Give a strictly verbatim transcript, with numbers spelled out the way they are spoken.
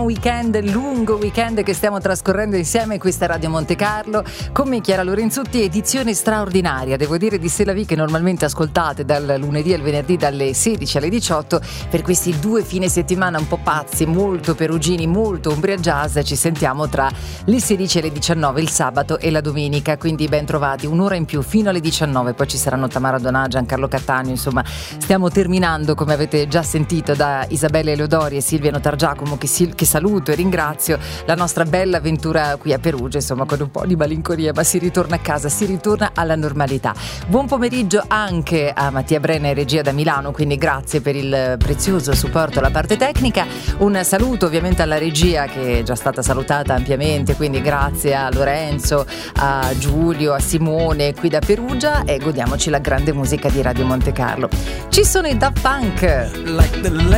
weekend, lungo weekend che stiamo trascorrendo insieme. Questa è Radio Monte Carlo con me Chiara Lorenzutti, edizione straordinaria, devo dire, di C'est la vie, che normalmente ascoltate dal lunedì al venerdì dalle sedici alle diciotto. Per questi due fine settimana un po' pazzi, molto perugini, molto Umbria Jazz, ci sentiamo tra le sedici e le diciannove il sabato e la domenica, quindi ben trovati, un'ora in più fino alle diciannove. Poi ci saranno Tamara Donà, Giancarlo Cattaneo, insomma stiamo terminando, come avete già sentito da Isabella Eleodori e Silvia Notargiacomo, che, si, che saluto e ringrazio, la nostra bella avventura qui a Perugia, insomma con un po' di malinconia, ma si ritorna a casa, si ritorna alla normalità. Buon pomeriggio anche a Mattia Brenna in regia da Milano, quindi grazie per il prezioso supporto alla parte tecnica. Un saluto ovviamente alla regia, che è già stata salutata ampiamente, quindi grazie a Lorenzo, a Giulio, a Simone qui da Perugia, e godiamoci la grande musica di Radio Monte Carlo. Ci sono i Daft Punk.